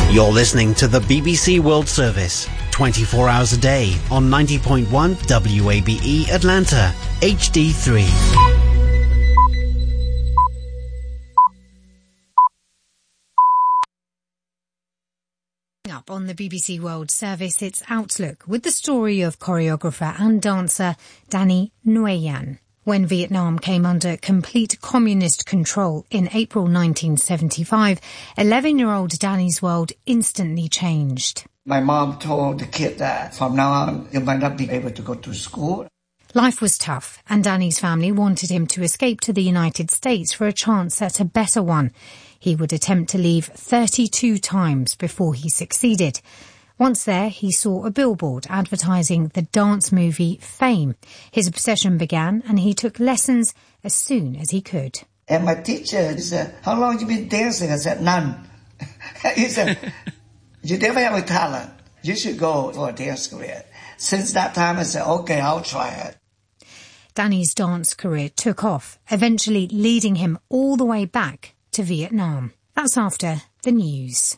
You're listening to the BBC World Service, 24 hours a day on 90.1 WABE Atlanta, HD3. Up on the BBC World Service, it's Outlook with the story of choreographer and dancer Danny Nguyen. When Vietnam came under complete communist control in April 1975, 11-year-old Danny's world instantly changed. My mom told the kid that from now on, you might not be able to go to school. Life was tough, and Danny's family wanted him to escape to the United States for a chance at a better one. He would attempt to leave 32 times before he succeeded. Once there, he saw a billboard advertising the dance movie Fame. His obsession began, and he took lessons as soon as he could. And my teacher said, "How long have you been dancing?" I said, "None." He said, "You never have a talent. You should go for a dance career." Since that time, I said, "Okay, I'll try it." Danny's dance career took off, eventually leading him all the way back to Vietnam. That's after the news.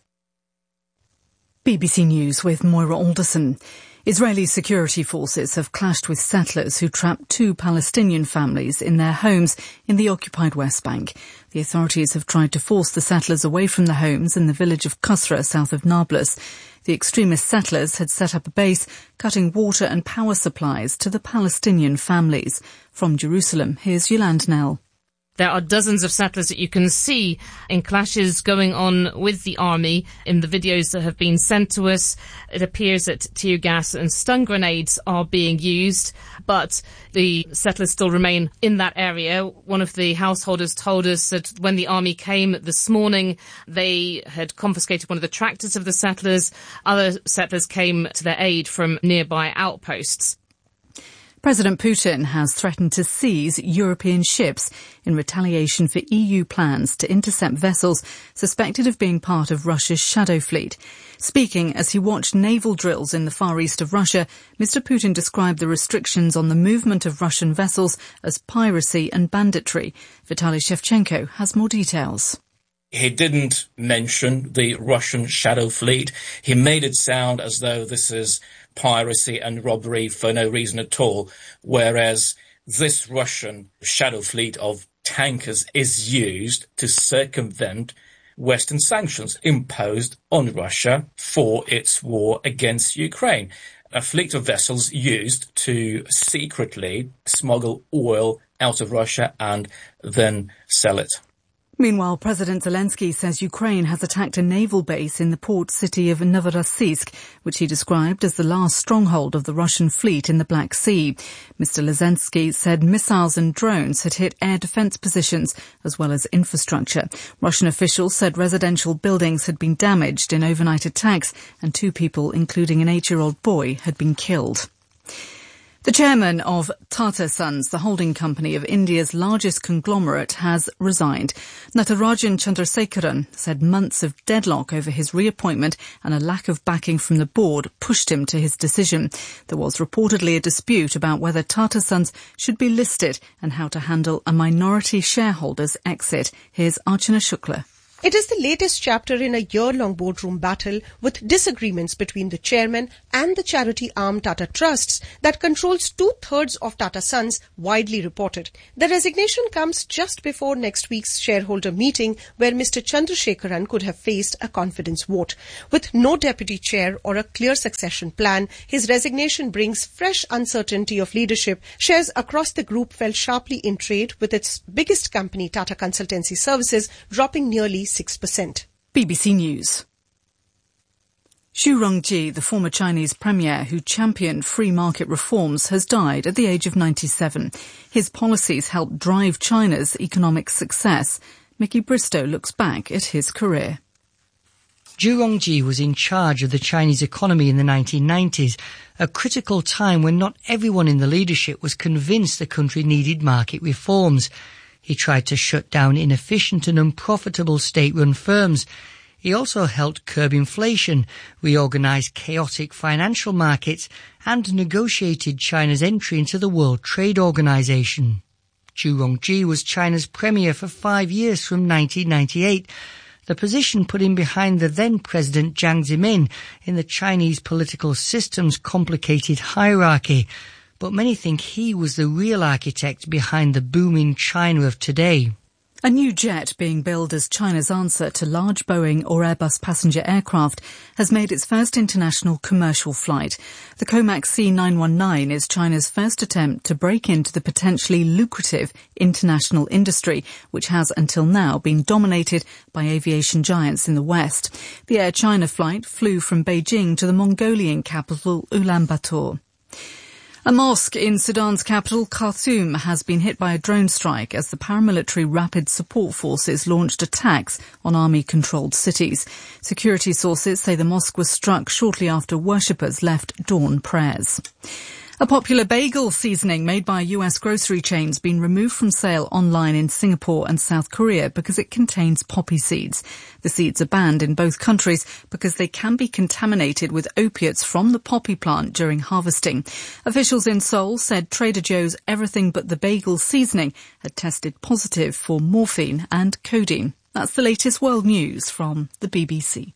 BBC News with Moira Alderson. Israeli security forces have clashed with settlers who trapped 2 Palestinian families in their homes in the occupied West Bank. The authorities have tried to force the settlers away from the homes in the village of Qusra, south of Nablus. The extremist settlers had set up a base, cutting water and power supplies to the Palestinian families. From Jerusalem, here's Yolande Nell. There are dozens of settlers that you can see in clashes going on with the army. In the videos that have been sent to us, it appears that tear gas and stun grenades are being used, but the settlers still remain in that area. One of the householders told us that when the army came this morning, they had confiscated one of the tractors of the settlers. Other settlers came to their aid from nearby outposts. President Putin has threatened to seize European ships in retaliation for EU plans to intercept vessels suspected of being part of Russia's shadow fleet. Speaking as he watched naval drills in the far east of Russia, Mr. Putin described the restrictions on the movement of Russian vessels as piracy and banditry. Vitaly Shevchenko has more details. He didn't mention the Russian shadow fleet. He made it sound as though this is piracy and robbery for no reason at all, whereas this Russian shadow fleet of tankers is used to circumvent Western sanctions imposed on Russia for its war against Ukraine. A fleet of vessels used to secretly smuggle oil out of Russia and then sell it. Meanwhile, President Zelensky says Ukraine has attacked a naval base in the port city of Novorossiysk, which he described as the last stronghold of the Russian fleet in the Black Sea. Mr. Zelensky said missiles and drones had hit air defense positions as well as infrastructure. Russian officials said residential buildings had been damaged in overnight attacks and 2 people, including an 8-year-old boy, had been killed. The chairman of Tata Sons, the holding company of India's largest conglomerate, has resigned. Natarajan Chandrasekaran said months of deadlock over his reappointment and a lack of backing from the board pushed him to his decision. There was reportedly a dispute about whether Tata Sons should be listed and how to handle a minority shareholder's exit. Here's Archana Shukla. It is the latest chapter in a year-long boardroom battle with disagreements between the chairman and the charity arm Tata Trusts that controls 2/3 of Tata Sons, widely reported. The resignation comes just before next week's shareholder meeting where Mr. Chandrasekaran could have faced a confidence vote. With no deputy chair or a clear succession plan, his resignation brings fresh uncertainty of leadership. Shares across the group fell sharply in trade, with its biggest company, Tata Consultancy Services, dropping nearly 6%. BBC News. Xu Rongji, the former Chinese premier who championed free market reforms, has died at the age of 97. His policies helped drive China's economic success. Mickey Bristow looks back at his career. Xu Rongji was in charge of the Chinese economy in the 1990s, a critical time when not everyone in the leadership was convinced the country needed market reforms. He tried to shut down inefficient and unprofitable state-run firms. He also helped curb inflation, reorganize chaotic financial markets, and negotiated China's entry into the World Trade Organization. Xu Rongji was China's premier for 5 years from 1998 The position put him behind the then President Jiang Zemin in the Chinese political system's complicated hierarchy. But many think he was the real architect behind the booming China of today. A new jet being billed as China's answer to large Boeing or Airbus passenger aircraft has made its first international commercial flight. The Comac C919 is China's first attempt to break into the potentially lucrative international industry, which has until now been dominated by aviation giants in the West. The Air China flight flew from Beijing to the Mongolian capital Ulaanbaatar. A mosque in Sudan's capital, Khartoum, has been hit by a drone strike as the paramilitary Rapid Support Forces launched attacks on army-controlled cities. Security sources say the mosque was struck shortly after worshippers left dawn prayers. A popular bagel seasoning made by US grocery chains been removed from sale online in Singapore and South Korea because it contains poppy seeds. The seeds are banned in both countries because they can be contaminated with opiates from the poppy plant during harvesting. Officials in Seoul said Trader Joe's Everything But the Bagel seasoning had tested positive for morphine and codeine. That's the latest world news from the BBC.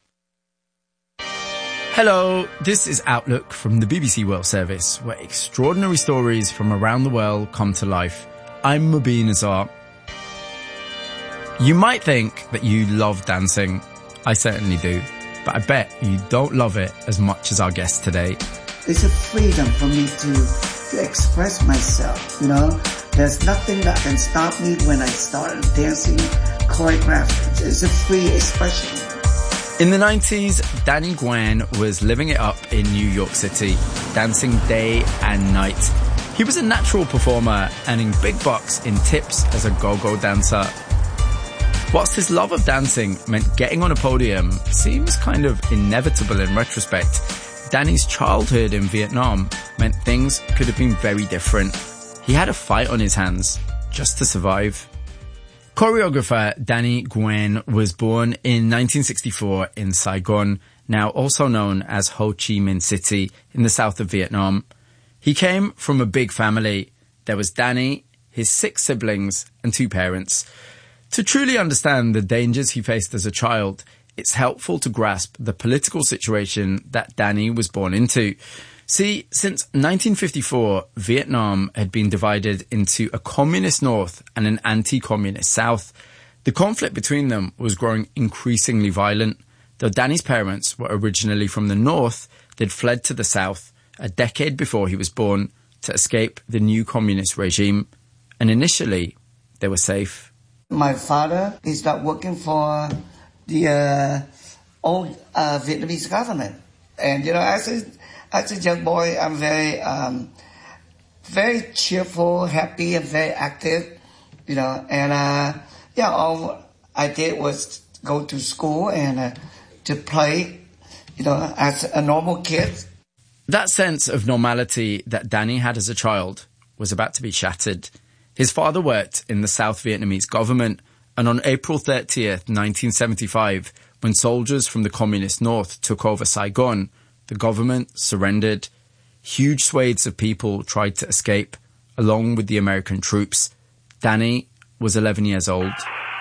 Hello, this is Outlook from the BBC World Service, where extraordinary stories from around the world come to life. I'm Mubin Azar. You might think that you love dancing. I certainly do. But I bet you don't love it as much as our guest today. It's a freedom for me to express myself, you know. There's nothing that can stop me when I start dancing, choreographed. It's a free expression. In the 90s, Danny Nguyen was living it up in New York City, dancing day and night. He was a natural performer, earning big bucks in tips as a go-go dancer. Whilst his love of dancing meant getting on a podium seems kind of inevitable in retrospect, Danny's childhood in Vietnam meant things could have been very different. He had a fight on his hands just to survive. Choreographer Danny Nguyen was born in 1964 in Saigon, now also known as Ho Chi Minh City, in the south of Vietnam. He came from a big family. There was Danny, his 6 siblings, and 2 parents. To truly understand the dangers he faced as a child, it's helpful to grasp the political situation that Danny was born into. See, since 1954, Vietnam had been divided into a communist north and an anti-communist south. The conflict between them was growing increasingly violent. Though Danny's parents were originally from the north, they'd fled to the south a decade before he was born to escape the new communist regime. And initially, they were safe. My father, he started working for the old Vietnamese government. And, you know, as a young boy, I'm very cheerful, happy, and very active, you know. And, all I did was go to school and to play, you know, as a normal kid. That sense of normality that Danny had as a child was about to be shattered. His father worked in the South Vietnamese government, and on April 30th, 1975, when soldiers from the Communist North took over Saigon, the government surrendered. Huge swathes of people tried to escape, along with the American troops. Danny was 11 years old.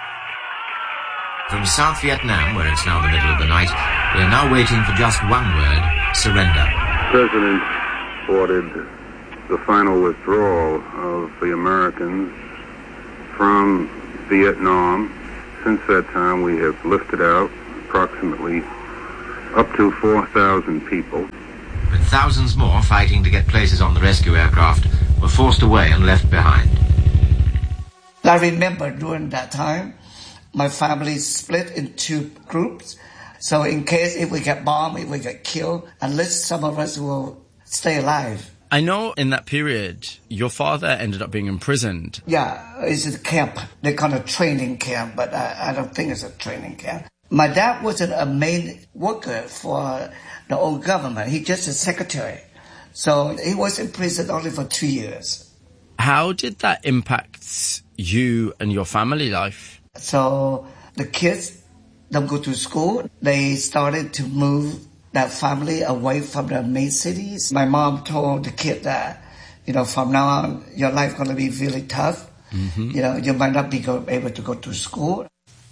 From South Vietnam, where it's now the middle of the night, we are now waiting for just one word: surrender. The President ordered the final withdrawal of the Americans from Vietnam. Since that time, we have lifted out approximately up to 4,000 people. With thousands more fighting to get places on the rescue aircraft were forced away and left behind. I remember during that time, my family split in 2 groups. So in case if we get bombed, if we get killed, at least some of us will stay alive. I know in that period, your father ended up being imprisoned. Yeah, it's a camp. They call it a training camp, but I don't think it's a training camp. My dad wasn't a main worker for the old government. He just a secretary. So he was in prison only for 2 years. How did that impact you and your family life? So the kids don't go to school. They started to move that family away from the main cities. My mom told the kid that, you know, from now on, your life going to be really tough. Mm-hmm. You know, you might not be able to go to school.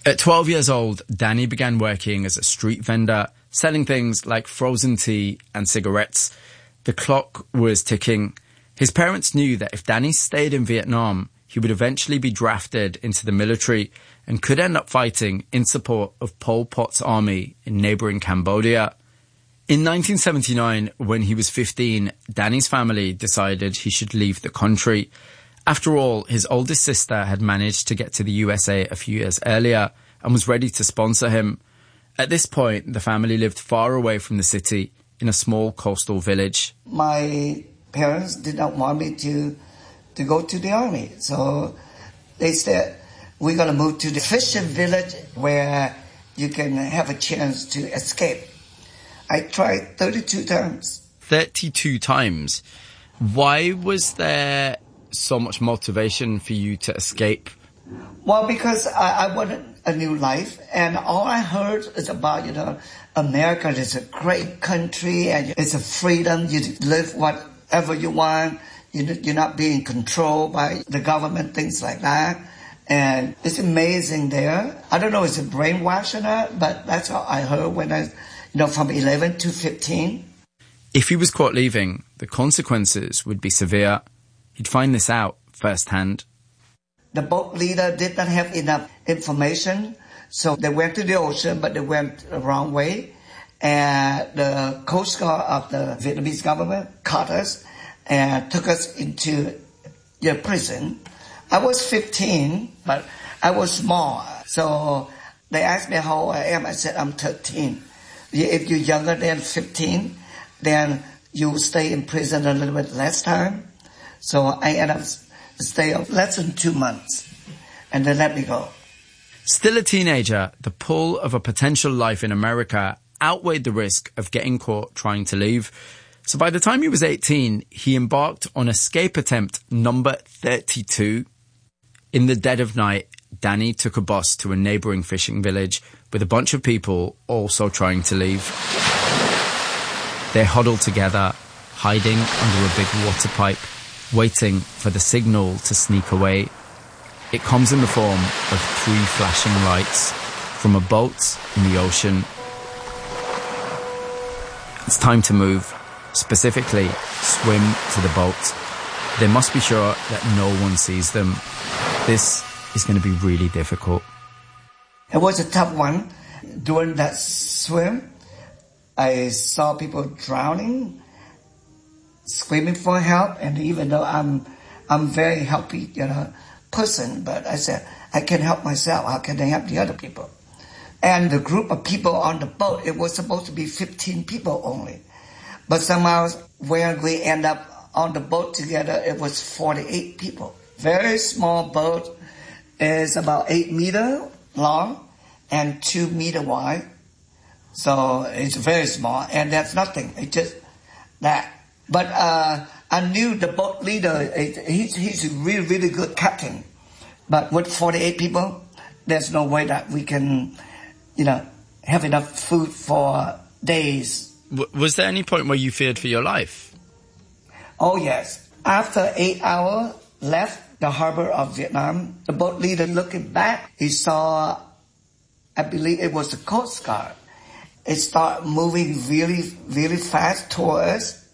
At 12 years old, Danny began working as a street vendor, selling things like frozen tea and cigarettes. The clock was ticking. His parents knew that if Danny stayed in Vietnam, he would eventually be drafted into the military and could end up fighting in support of Pol Pot's army in neighbouring Cambodia. In 1979, when he was 15, Danny's family decided he should leave the country. After all, his oldest sister had managed to get to the USA a few years earlier and was ready to sponsor him. At this point, the family lived far away from the city in a small coastal village. My parents did not want me to go to the army. So they said, we're going to move to the fishing village where you can have a chance to escape. I tried 32 times. 32 times? Why was there so much motivation for you to escape? Well, because I wanted a new life, and all I heard is about, America is a great country, and it's a freedom. You live whatever you want. You're not being controlled by the government, things like that. And it's amazing there. I don't know if it's a brainwash or not, but that's what I heard when I, from 11 to 15. If he was caught leaving, the consequences would be severe. He'd find this out firsthand. The boat leader did not have enough information, so they went to the ocean, but they went the wrong way. And the Coast Guard of the Vietnamese government caught us and took us into the prison. I was 15, but I was small. So they asked me how old I am. I said, I'm 13. If you're younger than 15, then you stay in prison a little bit less time. So I ended up staying less than 2 months, and they let me go. Still a teenager, the pull of a potential life in America outweighed the risk of getting caught trying to leave. So by the time he was 18, he embarked on escape attempt number 32. In the dead of night, Danny took a bus to a neighbouring fishing village with a bunch of people also trying to leave. They huddled together, hiding under a big water pipe, waiting for the signal to sneak away. It comes in the form of 3 flashing lights from a boat in the ocean. It's time to move, specifically swim to the boat. They must be sure that no one sees them. This is going to be really difficult. It was a tough one. During that swim, I saw people drowning, screaming for help, and even though I'm very happy, person, but I said, I can help myself. How can I help the other people? And the group of people on the boat, it was supposed to be 15 people only. But somehow when we end up on the boat together, it was 48 people. Very small boat. Is about 8 meters long and 2 meters wide. So it's very small, and that's nothing. It's just that. But I knew the boat leader, he's a really, really good captain. But with 48 people, there's no way that we can, have enough food for days. Was there any point where you feared for your life? Oh, yes. After 8 hours left the harbor of Vietnam, the boat leader looking back, he saw, I believe it was the Coast Guard. It started moving really, really fast toward us.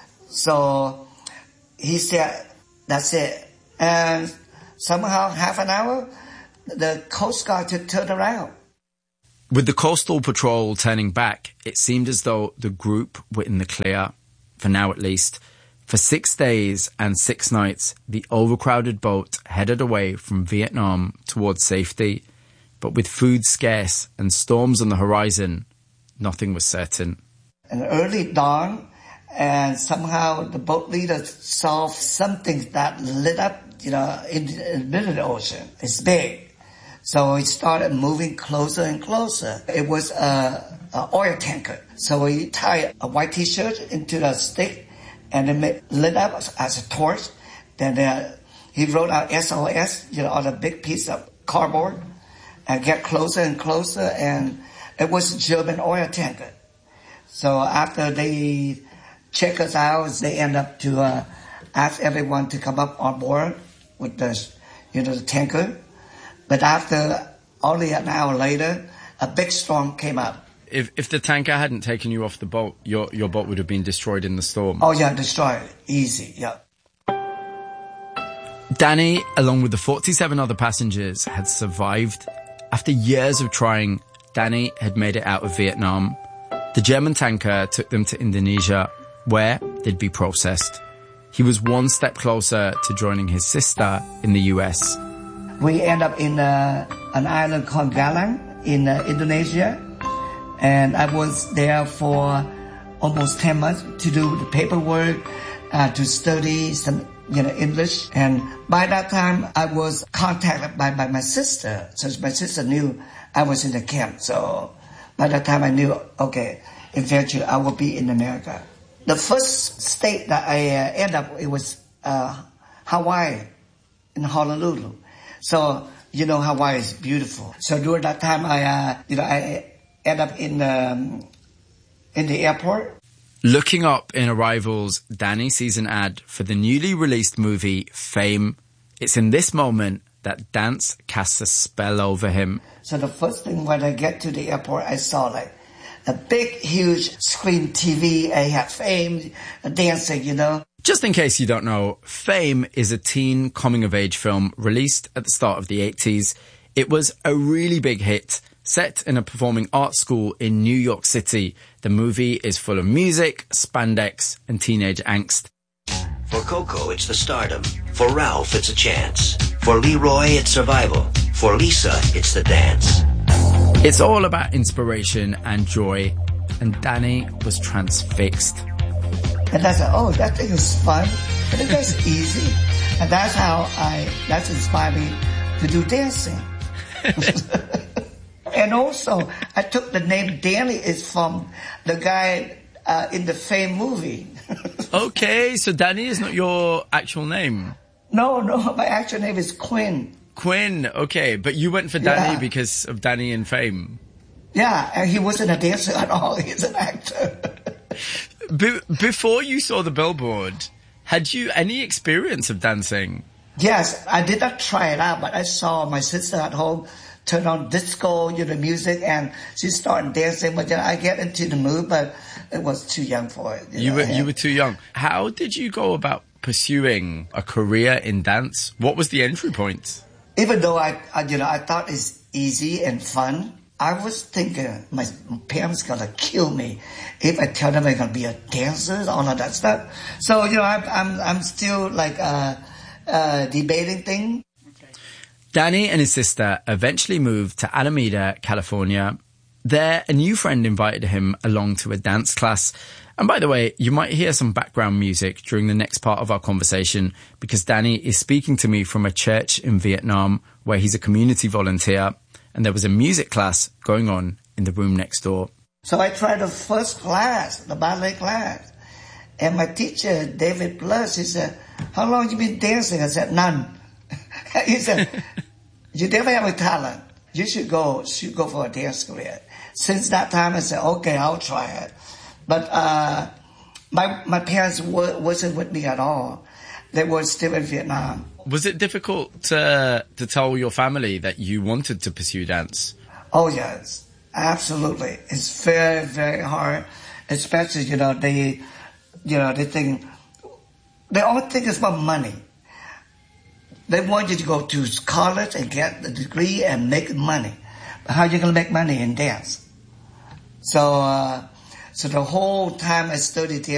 So he said, that's it. And somehow, half an hour, the Coast Guard just turned around. With the coastal patrol turning back, it seemed as though the group were in the clear, for now at least. For 6 days and 6 nights, the overcrowded boat headed away from Vietnam towards safety. But with food scarce and storms on the horizon, nothing was certain. An early dawn, and somehow the boat leader saw something that lit up, in the middle of the ocean. It's big. So it started moving closer and closer. It was an oil tanker. So he tied a white T-shirt into the stick, and it lit up as a torch. Then he wrote out SOS, on a big piece of cardboard, and get closer and closer, and it was a German oil tanker. So after they check us out, they end up to ask everyone to come up on board with the tanker. But after Only an hour later, a big storm came up. If the tanker hadn't taken you off the boat, your boat would have been destroyed in the storm. Oh, yeah, destroyed. Easy, yeah. Danny, along with the 47 other passengers, had survived. After years of trying, Danny had made it out of Vietnam. The German tanker took them to Indonesia, where they'd be processed. He was one step closer to joining his sister in the US. We end up in an island called Galang in Indonesia. And I was there for almost 10 months to do the paperwork, to study some, English. And by that time, I was contacted by my sister. So my sister knew I was in the camp. So by that time, I knew, okay, eventually I will be in America. The first state that I ended up, it was Hawaii, in Honolulu. So, Hawaii is beautiful. So during that time, I end up in the airport. Looking up in Arrivals, Danny sees an ad for the newly released movie Fame. It's in this moment that dance casts a spell over him. So the first thing when I get to the airport, I saw like a big, huge screen TV. I had Fame dancing, Just in case you don't know, Fame is a teen coming-of-age film released at the start of the 80s. It was a really big hit. Set in a performing arts school in New York City, the movie is full of music, spandex, and teenage angst. For Coco, it's the stardom. For Ralph, it's a chance. For Leroy, it's survival. For Lisa, it's the dance. It's all about inspiration and joy, and Danny was transfixed. And I said, oh, that thing is fun, and that's easy. And that's inspired me to do dancing. And also, I took the name Danny is from the guy in the Fame movie. Okay, so Danny is not your actual name? No, my actual name is Quinn. Quinn, okay, but you went for Danny because of Danny in Fame. Yeah, and he wasn't a dancer at all, he's an actor. Before you saw the billboard, had you any experience of dancing? Yes, I did not try it out, but I saw my sister at home turn on disco, music, and she started dancing. But I get into the mood, but it was too young for it. You were too young. How did you go about pursuing a career in dance? What was the entry point? Even though I thought it's easy and fun, I was thinking my parents gonna kill me if I tell them I'm gonna be a dancer, all of that stuff. So I'm still like debating things. Danny and his sister eventually moved to Alameda, California. There, a new friend invited him along to a dance class. And by the way, you might hear some background music during the next part of our conversation because Danny is speaking to me from a church in Vietnam where he's a community volunteer, and there was a music class going on in the room next door. So I tried the first class, the ballet class. And my teacher, David Plus, he said, how long you been dancing? I said, none. He said, you never have a talent. You should go for a dance career. Since that time, I said, okay, I'll try it. But my parents wasn't with me at all. They were still in Vietnam. Was it difficult to tell your family that you wanted to pursue dance? Oh, yes, absolutely. It's very, very hard, especially, they think, they all think it's about money. They want you to go to college and get the degree and make money. But how are you going to make money in dance? So the whole time I studied dance,